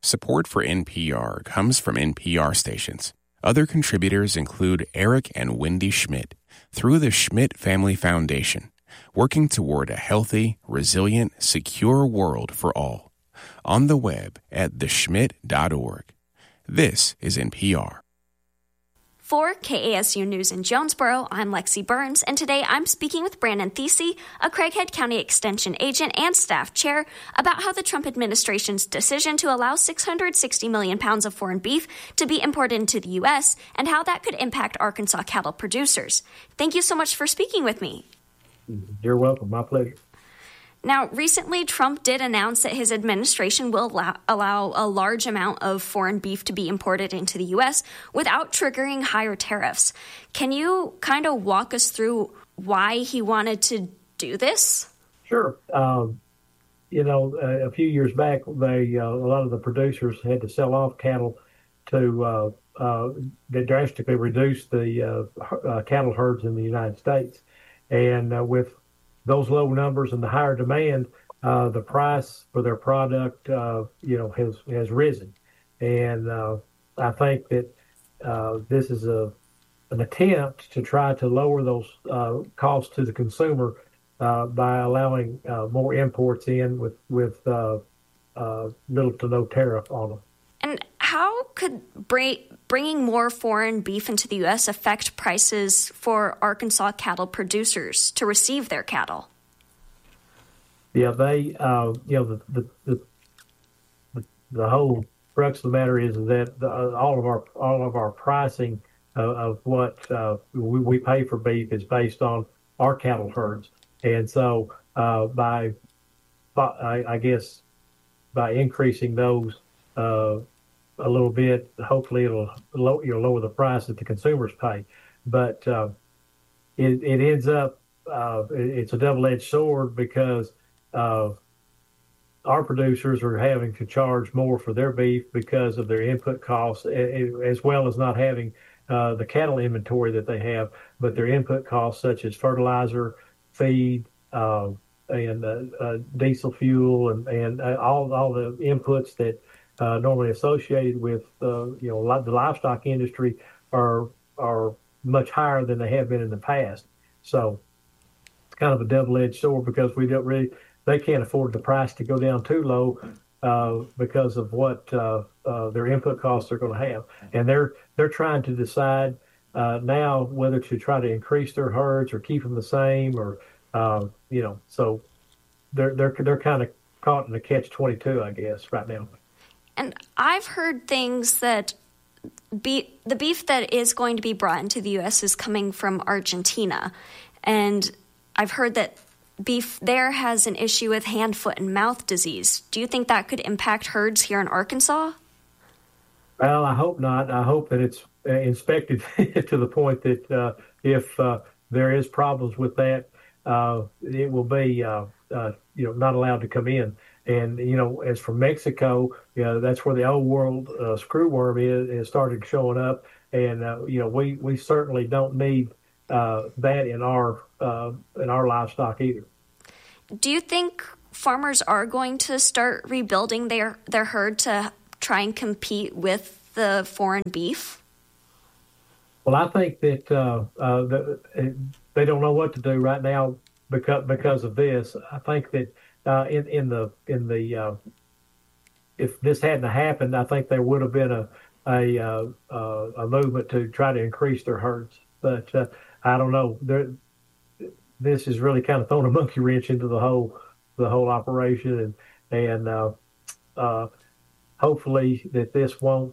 Support for NPR comes from NPR stations. Other contributors include Eric and Wendy Schmidt through the Schmidt Family Foundation, working toward a healthy, resilient, secure world for all. On the web at theschmidt.org. This is NPR. For KASU News in Jonesboro, I'm Lexi Burns, and today I'm speaking with Brandon Thiesey, a Craighead County Extension agent and staff chair, about how the Trump administration's decision to allow 660 million pounds of foreign beef to be imported into the U.S. and how that could impact Arkansas cattle producers. Thank you so much for speaking with me. You're welcome. My pleasure. Now, recently, Trump did announce that his administration will allow a large amount of foreign beef to be imported into the U.S. without triggering higher tariffs. Can you kind of walk us through why he wanted to do this? Sure. A few years back, a lot of the producers had to sell off cattle to drastically reduce the cattle herds in the United States. And with those low numbers and the higher demand, the price for their product, has risen. And I think that this is an attempt to try to lower those costs to the consumer by allowing more imports in with little to no tariff on them. And how could bringing more foreign beef into the U.S. affect prices for Arkansas cattle producers to receive their cattle? Yeah, they, the whole crux of the matter is that all of our pricing of what we pay for beef is based on our cattle herds, and so by increasing those a little bit, hopefully it'll lower the price that the consumers pay. But it ends up it's a double-edged sword because our producers are having to charge more for their beef because of their input costs, as well as not having the cattle inventory that they have, but their input costs such as fertilizer, feed, and diesel fuel, and all the inputs that normally associated with the livestock industry are much higher than they have been in the past. So it's kind of a double-edged sword because they can't afford the price to go down too low because of what their input costs are going to have, and they're trying to decide now whether to try to increase their herds or keep them the same, or so they're kind of caught in a catch-22, I guess, right now. And I've heard things that the beef that is going to be brought into the U.S. is coming from Argentina. And I've heard that beef there has an issue with hand, foot, and mouth disease. Do you think that could impact herds here in Arkansas? Well, I hope not. I hope that it's inspected to the point that if there is problems with that, it will be not allowed to come in. And, as for Mexico, that's where the old world screwworm is started showing up. And, we certainly don't need that in our livestock either. Do you think farmers are going to start rebuilding their herd to try and compete with the foreign beef? Well, I think that they don't know what to do right now because of this. I think that if this hadn't happened, I think there would have been a movement to try to increase their herds. But I don't know. This is really kind of throwing a monkey wrench into the whole operation, and hopefully that this won't.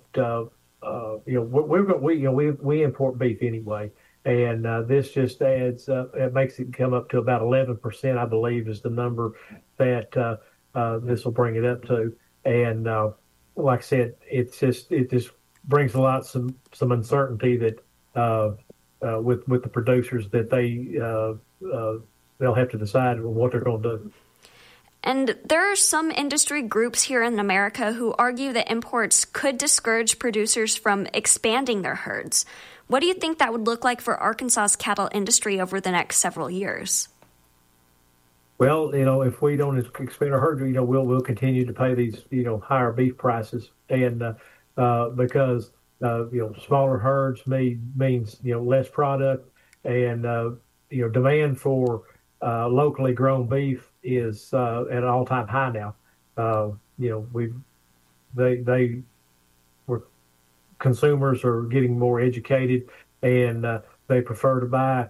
We import beef anyway, and this just adds. It makes it come up to about 11%, I believe, is the number that this will bring it up to. And like I said, it just brings some uncertainty that with the producers that they'll have to decide what they're going to do. And there are some industry groups here in America who argue that imports could discourage producers from expanding their herds. What do you think that would look like for Arkansas's cattle industry over the next several years? Well, if we don't expand our herd, we'll continue to pay these, higher beef prices, and because smaller herds means less product, and demand for locally grown beef is at an all-time high now. We they were consumers are getting more educated, and they prefer to buy.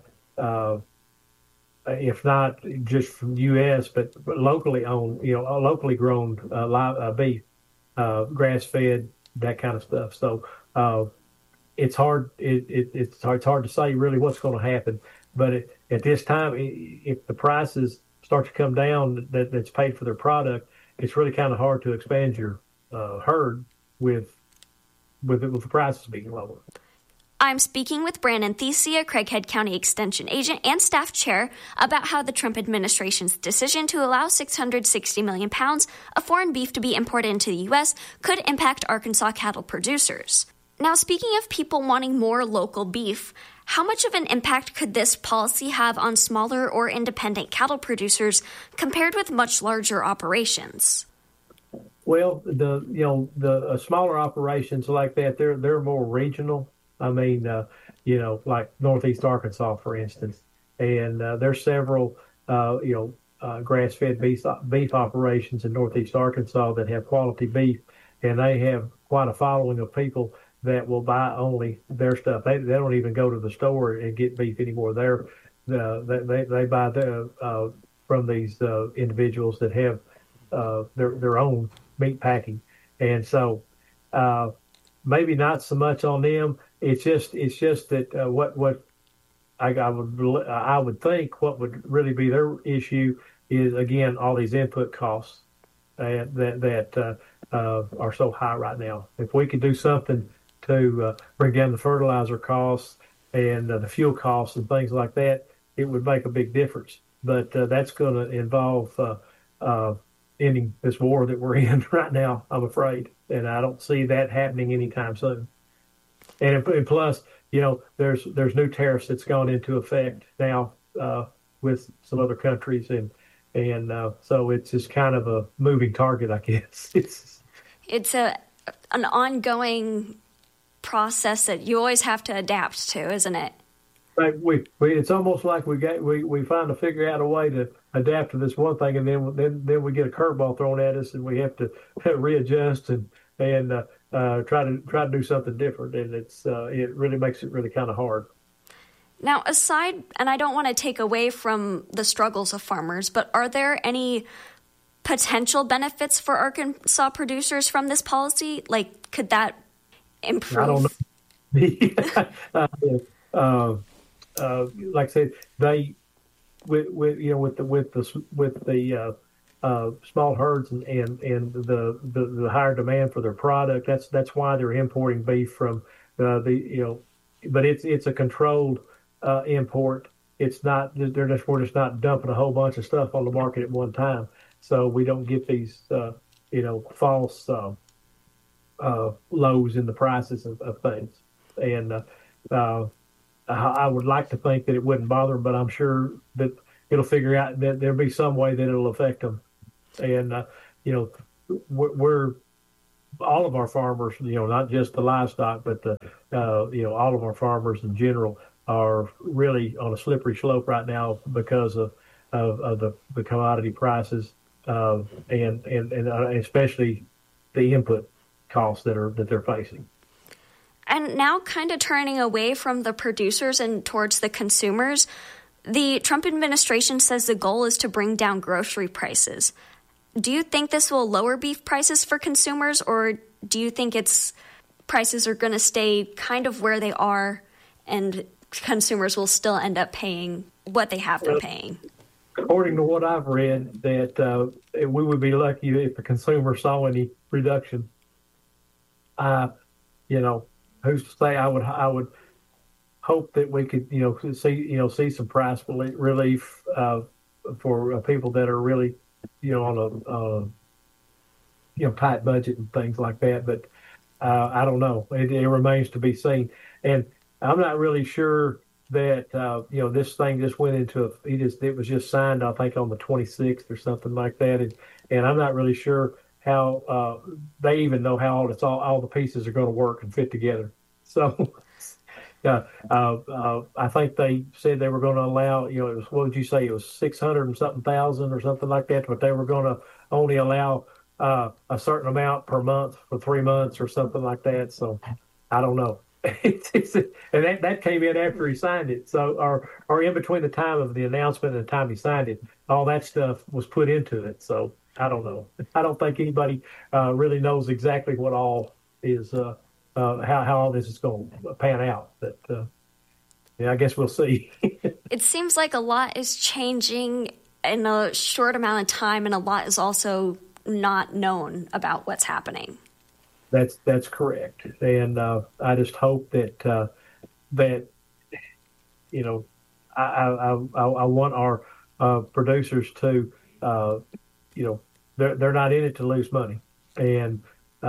If not just from the U.S., but locally owned, locally grown beef, grass-fed, that kind of stuff. So it's hard. It's hard to say really what's going to happen. But at this time, if the prices start to come down that's paid for their product, it's really kind of hard to expand your herd with the prices being lower. I'm speaking with Brandon Thiesse, a Craighead County Extension agent and staff chair, about how the Trump administration's decision to allow 660 million pounds of foreign beef to be imported into the U.S. could impact Arkansas cattle producers. Now, speaking of people wanting more local beef, how much of an impact could this policy have on smaller or independent cattle producers compared with much larger operations? Well, the smaller operations like that, they're more regional. I mean, like Northeast Arkansas, for instance, and there's several, grass-fed beef operations in Northeast Arkansas that have quality beef, and they have quite a following of people that will buy only their stuff. They don't even go to the store and get beef anymore. They buy from these individuals that have their own meat packing, and so maybe not so much on them. It's just that what I would think what would really be their issue is, again, all these input costs that are so high right now. If we could do something to bring down the fertilizer costs and the fuel costs and things like that, it would make a big difference. But that's going to involve ending this war that we're in right now, I'm afraid, and I don't see that happening anytime soon. And plus, there's new tariffs that's gone into effect now with some other countries, and so it's just kind of a moving target, I guess. It's an ongoing process that you always have to adapt to, isn't it? Right. It's almost like we find to figure out a way to adapt to this one thing, and then we get a curveball thrown at us, and we have to readjust and try to do something different, and it really makes it really kind of hard. Now, aside, and I don't want to take away from the struggles of farmers, but are there any potential benefits for Arkansas producers from this policy? Like, could that improve? I don't know. Like I said, they with the small herds and the higher demand for their product. That's why they're importing beef from but it's a controlled import. It's not we're just not dumping a whole bunch of stuff on the market at one time, so we don't get these false lows in the prices of things. And I would like to think that it wouldn't bother them, but I'm sure that it'll figure out that there'll be some way that it'll affect them. And, we're all of our farmers, not just the livestock, but all of our farmers in general are really on a slippery slope right now because of the commodity prices, and especially the input costs that they're facing. And now kind of turning away from the producers and towards the consumers, the Trump administration says the goal is to bring down grocery prices. Do you think this will lower beef prices for consumers, or do you think prices are going to stay kind of where they are and consumers will still end up paying what they have been paying? According to what I've read, that we would be lucky if the consumer saw any reduction. Who's to say? I would hope that we could, see some price relief for people that are really, on a tight budget and things like that. But I don't know. It remains to be seen. And I'm not really sure that this thing just went into it was just signed, I think, on the 26th or something like that, and I'm not really sure how they even know how all the pieces are going to work and fit together. So. I think they said they were going to allow, it was, what would you say, it was 600 and something thousand or something like that, but they were going to only allow a certain amount per month for 3 months or something like that. So I don't know. And that came in after he signed it. So, or in between the time of the announcement and the time he signed it, all that stuff was put into it. So I don't know. I don't think anybody really knows exactly what all is. How all this is going to pan out. But I guess we'll see. It seems like a lot is changing in a short amount of time, and a lot is also not known about what's happening. That's correct, and I just hope that I want our producers to they're not in it to lose money, and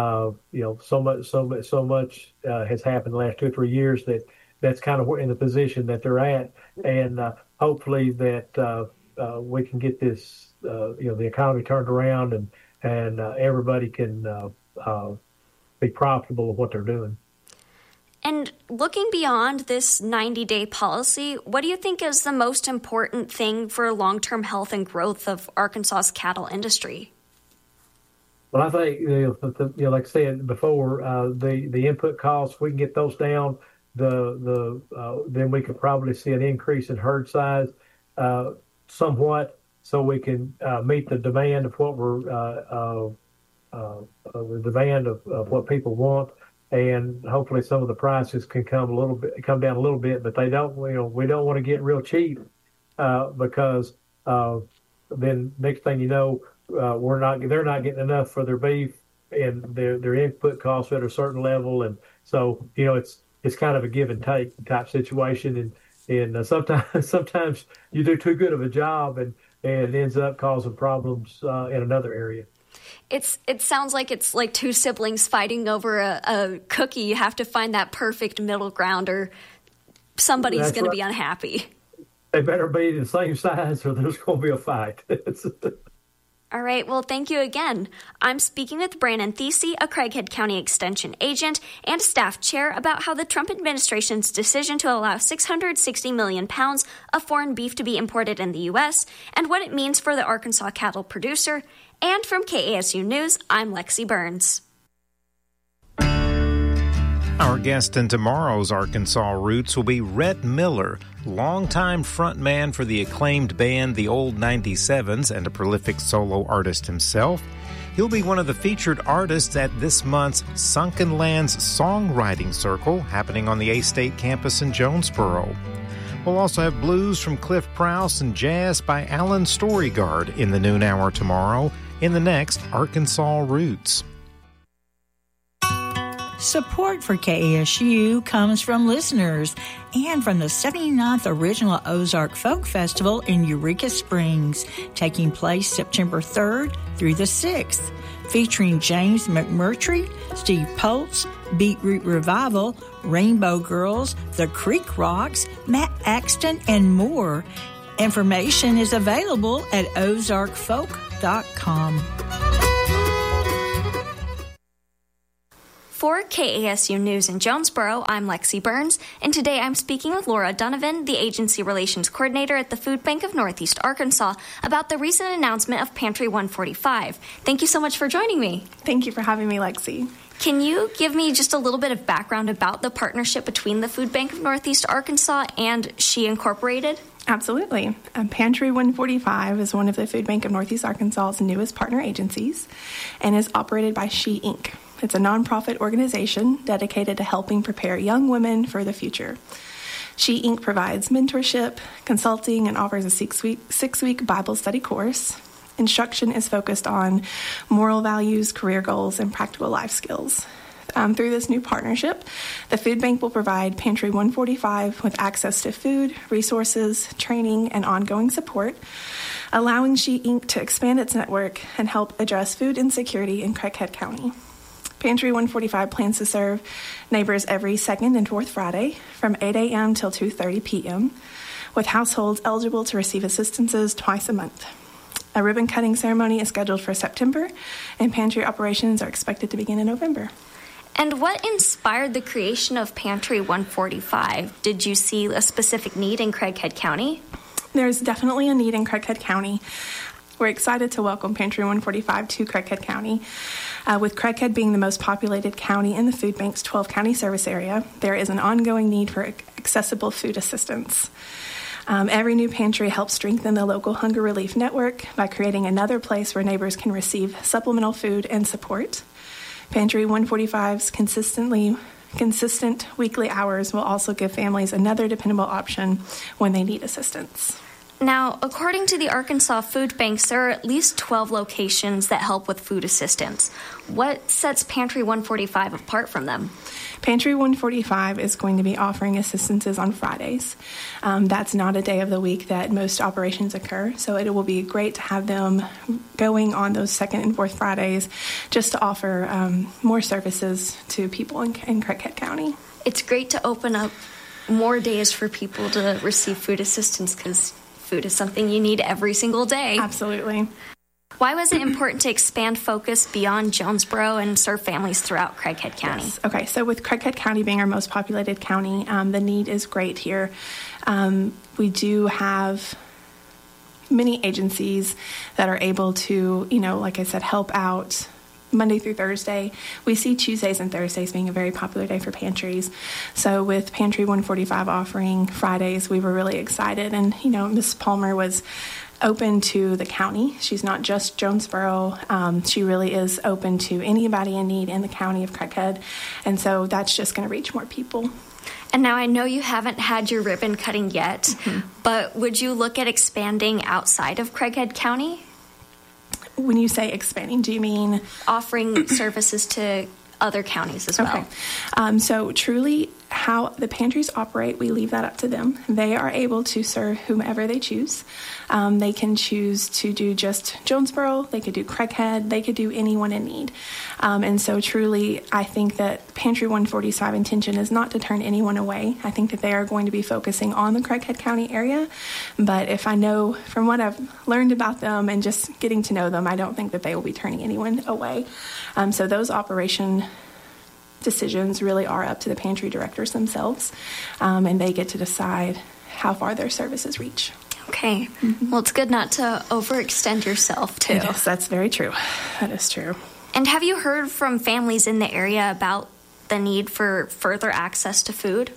so much has happened the last 2 or 3 years that's kind of in the position that they're at, and hopefully that we can get this, the economy turned around and everybody can be profitable of what they're doing. And looking beyond this 90-day policy, what do you think is the most important thing for long-term health and growth of Arkansas's cattle industry? Well, I think, like I said before, the input costs, we can get those down. Then we could probably see an increase in herd size somewhat, so we can meet the demand of what the demand of what people want, and hopefully some of the prices can come down a little bit. But they don't. We don't want to get real cheap because then next thing you know. They're not getting enough for their beef, and their input costs at a certain level, and so it's kind of a give and take type situation, and sometimes you do too good of a job, and it ends up causing problems in another area. It sounds like it's like two siblings fighting over a cookie. You have to find that perfect middle ground, or somebody's going to be unhappy. They better be the same size, or there's going to be a fight. All right. Well, thank you again. I'm speaking with Brandon Thiesey, a Craighead County Extension agent and staff chair, about how the Trump administration's decision to allow 660 million pounds of foreign beef to be imported in the U.S. and what it means for the Arkansas cattle producer. And from KASU News, I'm Lexi Burns. Our guest in tomorrow's Arkansas Roots will be Rhett Miller, longtime frontman for the acclaimed band The Old 97s and a prolific solo artist himself. He'll be one of the featured artists at this month's Sunken Lands Songwriting Circle happening on the A-State campus in Jonesboro. We'll also have blues from Cliff Prowse and jazz by Alan Storygard in the noon hour tomorrow in the next Arkansas Roots. Support for KASU comes from listeners and from the 79th Original Ozark Folk Festival in Eureka Springs, taking place September 3rd through the 6th, featuring James McMurtry, Steve Poltz, Beetroot Revival, Rainbow Girls, The Creek Rocks, Matt Axton, and more. Information is available at ozarkfolk.com. For KASU News in Jonesboro, I'm Lexi Burns, and today I'm speaking with Laura Donovan, the Agency Relations Coordinator at the Food Bank of Northeast Arkansas, about the recent announcement of Pantry 145. Thank you so much for joining me. Thank you for having me, Lexi. Can you give me just a little bit of background about the partnership between the Food Bank of Northeast Arkansas and She Incorporated? Absolutely. Pantry 145 is one of the Food Bank of Northeast Arkansas's newest partner agencies and is operated by She Inc. It's a nonprofit organization dedicated to helping prepare young women for the future. She Inc. provides mentorship, consulting, and offers a six-week Bible study course. Instruction is focused on moral values, career goals, and practical life skills. Through this new partnership, the Food Bank will provide Pantry 145 with access to food, resources, training, and ongoing support, allowing She Inc. to expand its network and help address food insecurity in Craighead County. Pantry 145 plans to serve neighbors every second and fourth Friday from 8 a.m. till 2:30 p.m., with households eligible to receive assistances twice a month. A ribbon cutting ceremony is scheduled for September, and pantry operations are expected to begin in November. And what inspired the creation of Pantry 145? Did you see a specific need in Craighead County? There's definitely a need in Craighead County. We're excited to welcome Pantry 145 to Craighead County. With Craighead being the most populated county in the food bank's 12-county service area, there is an ongoing need for accessible food assistance. Every new pantry helps strengthen the local hunger relief network by creating another place where neighbors can receive supplemental food and support. Pantry 145's consistent weekly hours will also give families another dependable option when they need assistance. Now, according to the Arkansas Food Banks, there are at least 12 locations that help with food assistance. What sets Pantry 145 apart from them? Pantry 145 is going to be offering assistances on Fridays. That's not a day of the week that most operations occur, so it will be great to have them going on those second and fourth Fridays just to offer more services to people in Craighead County. It's great to open up more days for people to receive food assistance because food is something you need every single day. Absolutely. Why was it important to expand focus beyond Jonesboro and serve families throughout Craighead County? Yes. Okay, so with Craighead County being our most populated county, the need is great here. We do have many agencies that are able to, like I said, help out Monday through Thursday. We see Tuesdays and Thursdays being a very popular day for pantries. So with Pantry 145 offering Fridays, we were really excited. And, Ms. Palmer was open to the county. She's not just Jonesboro. She really is open to anybody in need in the county of Craighead. And so that's just going to reach more people. And now I know you haven't had your ribbon cutting yet, but would you look at expanding outside of Craighead County? When you say expanding, do you mean offering services to other counties as well? Okay. So truly how the pantries operate, we leave that up to them. They are able to serve whomever they choose. They can choose to do just Jonesboro. They could do Craighead. They could do anyone in need. And so truly, I think that Pantry 145 intention is not to turn anyone away. I think that they are going to be focusing on the Craighead County area. But if I know from what I've learned about them and just getting to know them, I don't think that they will be turning anyone away. So those operation decisions really are up to the pantry directors themselves, and they get to decide how far their services reach. Okay. Well, it's good not to overextend yourself, too. Yes, that's very true. That is true. And have you heard from families in the area about the need for further access to food?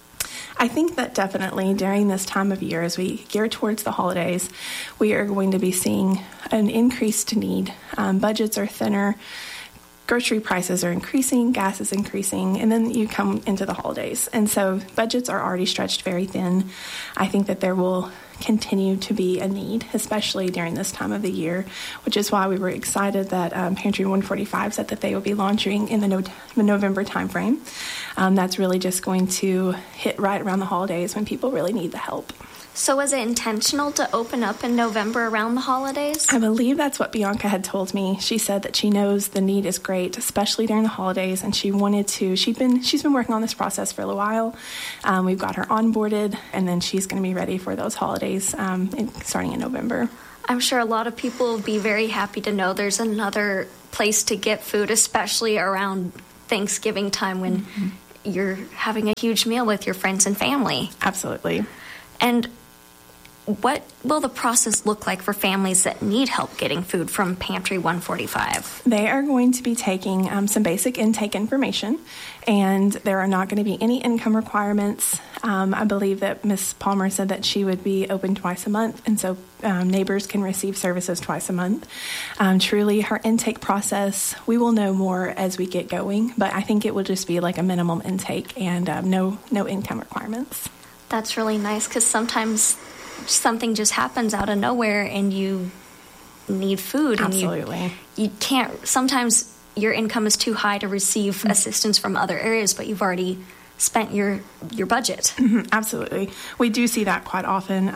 I think that definitely during this time of year, as we gear towards the holidays, we are going to be seeing an increased need. Budgets are thinner. Grocery prices are increasing, gas is increasing, and then you come into the holidays. And so budgets are already stretched very thin. I think that there will continue to be a need, especially during this time of the year, which is why we were excited that Pantry 145 said that they will be launching in the November timeframe. That's really just going to hit right around the holidays when people really need the help. So was it intentional to open up in November around the holidays? I believe that's what Bianca had told me. She said that she knows the need is great, especially during the holidays, and she wanted to. She's been working on this process for a little while. We've got her onboarded, and then she's going to be ready for those holidays starting in November. I'm sure a lot of people will be very happy to know there's another place to get food, especially around Thanksgiving time when you're having a huge meal with your friends and family. Absolutely. And what will the process look like for families that need help getting food from Pantry 145? They are going to be taking some basic intake information, and there are not going to be any income requirements. I believe that Ms. Palmer said that she would be open twice a month, and so neighbors can receive services twice a month. Truly, her intake process, we will know more as we get going, but I think it will just be like a minimum intake and no income requirements. That's really nice because sometimes something just happens out of nowhere and you need food. Absolutely. And you can't, sometimes your income is too high to receive assistance from other areas, but you've already spent your budget. Absolutely. We do see that quite often.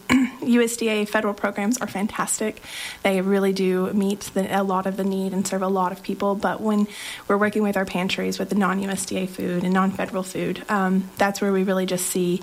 USDA federal programs are fantastic. They really do meet a lot of the need and serve a lot of people. But when we're working with our pantries with the non-USDA food and non-federal food, that's where we really just see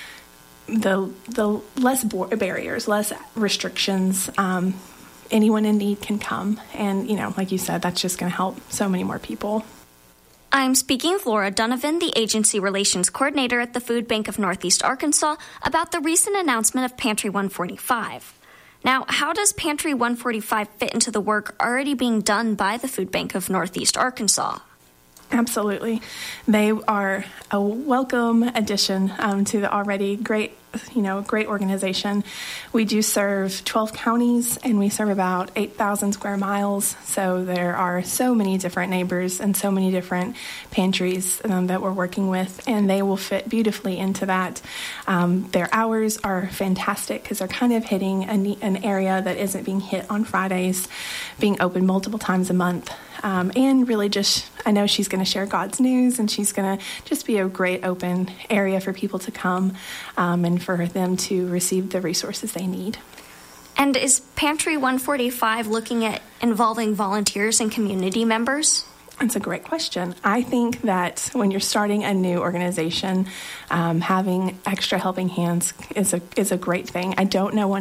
the less barriers, less restrictions. Anyone in need can come. And, like you said, that's just going to help so many more people. I'm speaking with Laura Donovan, the Agency Relations Coordinator at the Food Bank of Northeast Arkansas, about the recent announcement of Pantry 145. Now, how does Pantry 145 fit into the work already being done by the Food Bank of Northeast Arkansas? Absolutely. They are a welcome addition to the already great organization. We do serve 12 counties, and we serve about 8,000 square miles. So there are so many different neighbors and so many different pantries that we're working with, and they will fit beautifully into that. Their hours are fantastic because they're kind of hitting an area that isn't being hit on Fridays, being open multiple times a month. And really I know she's going to share God's news, and she's going to just be a great open area for people to come and for them to receive the resources they need. And is Pantry 145 looking at involving volunteers and community members? That's a great question. I think that when you're starting a new organization, having extra helping hands is a great thing. I don't know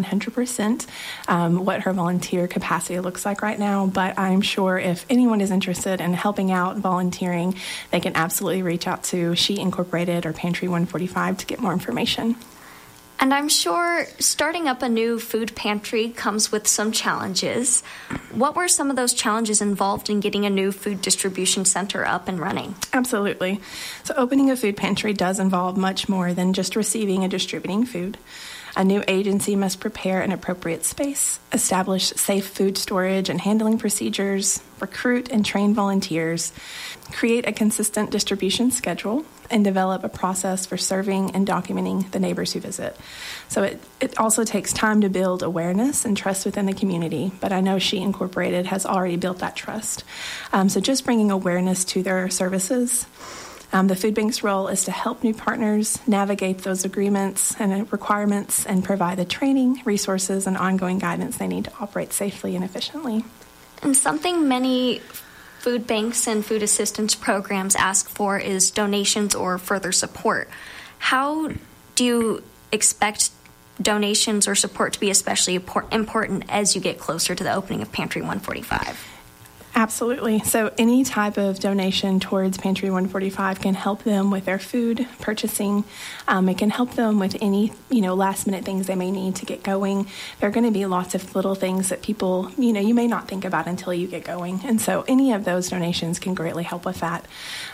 100% what her volunteer capacity looks like right now, but I'm sure if anyone is interested in helping out, volunteering, they can absolutely reach out to She Incorporated or Pantry 145 to get more information. And I'm sure starting up a new food pantry comes with some challenges. What were some of those challenges involved in getting a new food distribution center up and running? Absolutely. So opening a food pantry does involve much more than just receiving and distributing food. A new agency must prepare an appropriate space, establish safe food storage and handling procedures, recruit and train volunteers, create a consistent distribution schedule, and develop a process for serving and documenting the neighbors who visit. So it also takes time to build awareness and trust within the community, but I know She Incorporated has already built that trust. So just bringing awareness to their services. The food bank's role is to help new partners navigate those agreements and requirements and provide the training, resources, and ongoing guidance they need to operate safely and efficiently. And something many food banks and food assistance programs ask for is donations or further support. How do you expect donations or support to be especially important as you get closer to the opening of Pantry 145? Absolutely. So any type of donation towards Pantry 145 can help them with their food purchasing. It can help them with any, last minute things they may need to get going. There are going to be lots of little things that people, you may not think about until you get going. And so any of those donations can greatly help with that.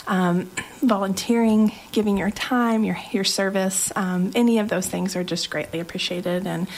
Volunteering, giving your time, your service, any of those things are just greatly appreciated. And,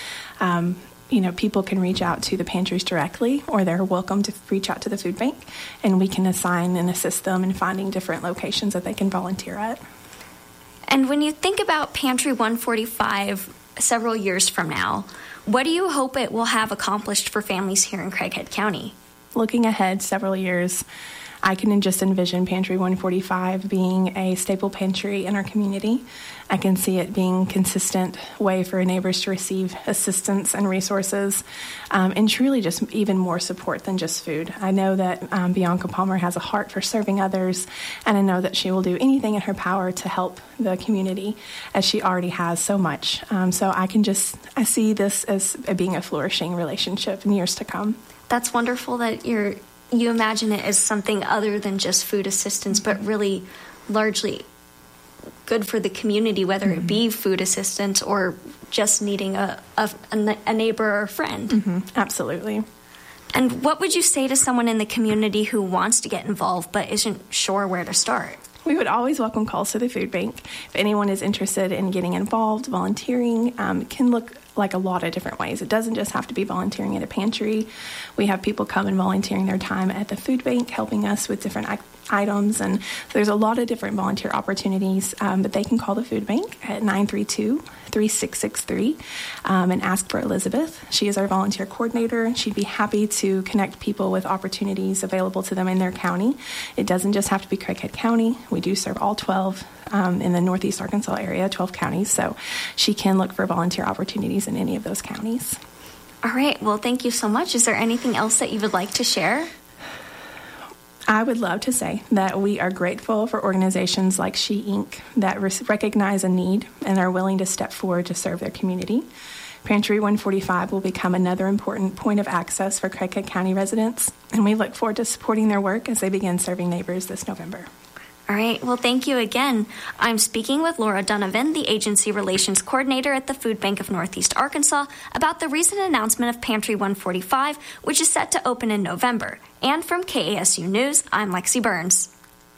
people can reach out to the pantries directly, or they're welcome to reach out to the food bank, and we can assign and assist them in finding different locations that they can volunteer at. And when you think about Pantry 145 several years from now, what do you hope it will have accomplished for families here in Craighead County? Looking ahead several years, I can just envision Pantry 145 being a staple pantry in our community. I can see it being a consistent way for neighbors to receive assistance and resources, and truly just even more support than just food. I know that Bianca Palmer has a heart for serving others, and I know that she will do anything in her power to help the community, as she already has so much. So I see this as being a flourishing relationship in years to come. That's wonderful that you imagine it as something other than just food assistance, but really largely good for the community, whether it be food assistance or just needing a neighbor or a friend. Mm-hmm. Absolutely. And what would you say to someone in the community who wants to get involved but isn't sure where to start? We would always welcome calls to the food bank. If anyone is interested in getting involved, volunteering can look like a lot of different ways. It doesn't just have to be volunteering at a pantry. We have people come and volunteering their time at the food bank, helping us with different items, and there's a lot of different volunteer opportunities, but they can call the food bank at 3663 and ask for Elizabeth. She is our volunteer coordinator. She'd be happy to connect people with opportunities available to them in their county. It doesn't just have to be Craighead County. We do serve all 12 in the Northeast Arkansas area, 12 counties. So she can look for volunteer opportunities in any of those counties. All right. Well, thank you so much. Is there anything else that you would like to share? I would love to say that we are grateful for organizations like She Inc. that recognize a need and are willing to step forward to serve their community. Pantry 145 will become another important point of access for Craighead County residents, and we look forward to supporting their work as they begin serving neighbors this November. All right. Well, thank you again. I'm speaking with Laura Donovan, the Agency Relations Coordinator at the Food Bank of Northeast Arkansas, about the recent announcement of Pantry 145, which is set to open in November. And from KASU News, I'm Lexi Burns.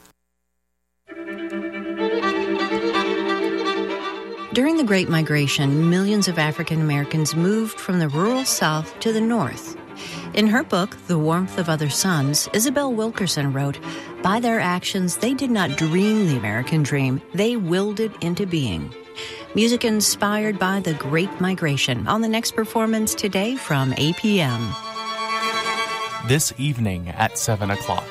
During the Great Migration, millions of African Americans moved from the rural South to the North. In her book, The Warmth of Other Suns, Isabel Wilkerson wrote, "By their actions, they did not dream the American dream. They willed it into being." Music inspired by the Great Migration on the next performance today from APM. This evening at 7 o'clock.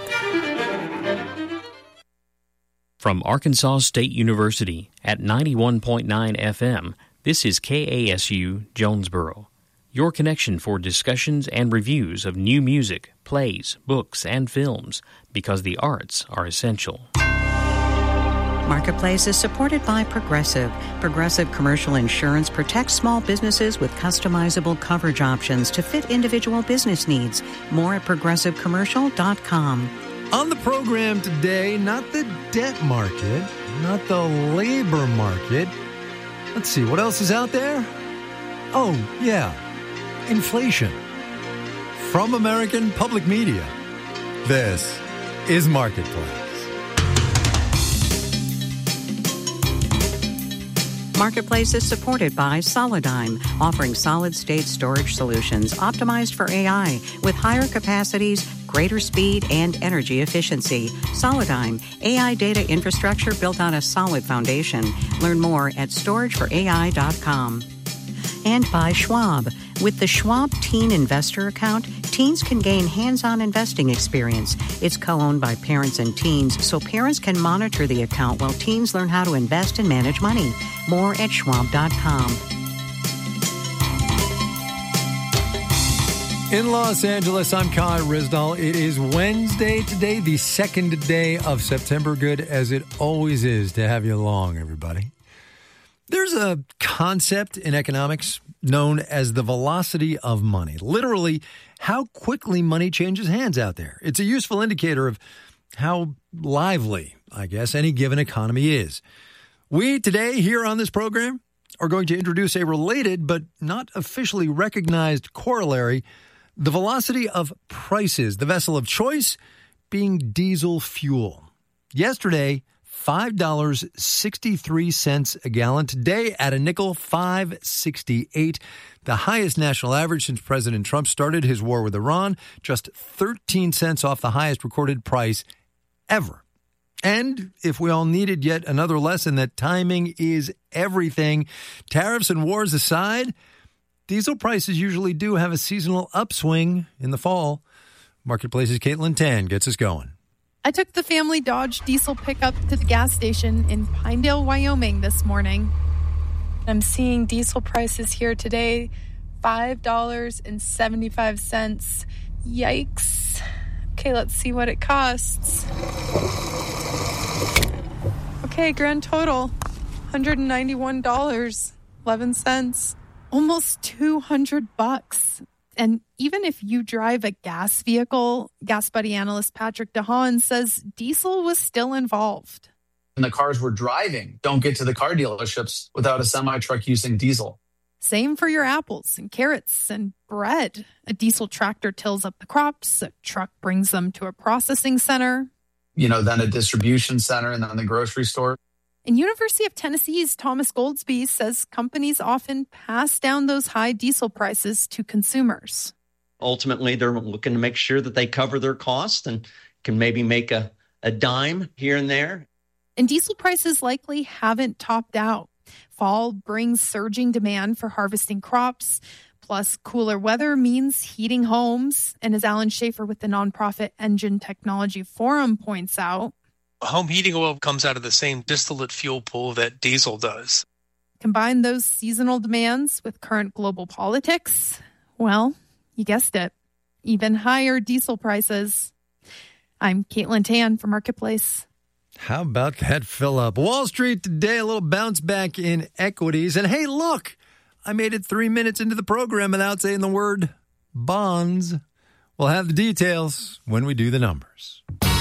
From Arkansas State University at 91.9 FM, this is KASU Jonesboro. Your connection for discussions and reviews of new music, plays, books, and films, because the arts are essential. Marketplace is supported by Progressive. Progressive Commercial Insurance protects small businesses with customizable coverage options to fit individual business needs. More at progressivecommercial.com. On the program today, not the debt market, not the labor market. Let's see, what else is out there? Oh, yeah. Inflation. From American Public Media, this is Marketplace. Marketplace is supported by Solidigm, offering solid-state storage solutions optimized for AI with higher capacities, greater speed, and energy efficiency. Solidigm, AI data infrastructure built on a solid foundation. Learn more at storageforai.com. And by Schwab. With the Schwab Teen Investor Account, teens can gain hands-on investing experience. It's co-owned by parents and teens, so parents can monitor the account while teens learn how to invest and manage money. More at schwab.com. In Los Angeles, I'm Kai Rizdal. It is Wednesday today, the second day of September. Good as it always is to have you along, everybody. There's a concept in economics known as the velocity of money. Literally, how quickly money changes hands out there. It's a useful indicator of how lively, I guess, any given economy is. We today here on this program are going to introduce a related but not officially recognized corollary, the velocity of prices, the vessel of choice being diesel fuel. Yesterday, $5.63 a gallon. Today, at a nickel, $5.68, the highest national average since President Trump started his war with Iran, just 13 cents off the highest recorded price ever. And if we all needed yet another lesson that timing is everything, tariffs and wars aside, diesel prices usually do have a seasonal upswing in the fall. Marketplace's Caitlin Tan gets us going. I took the family Dodge diesel pickup to the gas station in Pinedale, Wyoming this morning. I'm seeing diesel prices here today, $5.75. Yikes. Okay, let's see what it costs. Okay, grand total, $191.11. Almost $200. And even if you drive a gas vehicle, Gas Buddy analyst Patrick DeHaan says diesel was still involved. And the cars we're driving don't get to the car dealerships without a semi-truck using diesel. Same for your apples and carrots and bread. A diesel tractor tills up the crops, a truck brings them to a processing center. Then a distribution center and then the grocery store. And University of Tennessee's Thomas Goldsby says companies often pass down those high diesel prices to consumers. Ultimately, they're looking to make sure that they cover their costs and can maybe make a dime here and there. And diesel prices likely haven't topped out. fall brings surging demand for harvesting crops. Plus, cooler weather means heating homes. And as Alan Schaefer with the nonprofit Engine Technology Forum points out, home heating oil comes out of the same distillate fuel pool that diesel does. Combine those seasonal demands with current global politics, well, you guessed it, even higher diesel prices. I'm Caitlin Tan for Marketplace. How about that fill up? Wall Street today, a little bounce back in equities. And hey, look, I made it 3 minutes into the program without saying the word bonds. We'll have the details when we do the numbers.